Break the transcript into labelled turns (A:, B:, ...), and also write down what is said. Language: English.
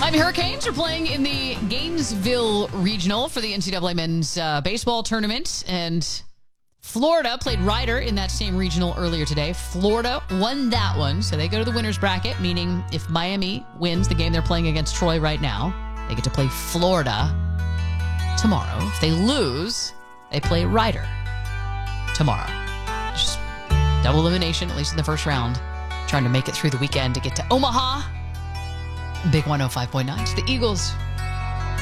A: Miami Hurricanes are playing in the Gainesville Regional for the NCAA men's baseball tournament, and Florida played Rider in that same regional earlier today. Florida won that one, so they go to the winner's bracket, meaning if Miami wins the game they're playing against Troy right now, they get to play Florida tomorrow. If they lose, they play Rider tomorrow. Just double elimination, at least in the first round, trying to make it through the weekend to get to Omaha. Big 105.9. The Eagles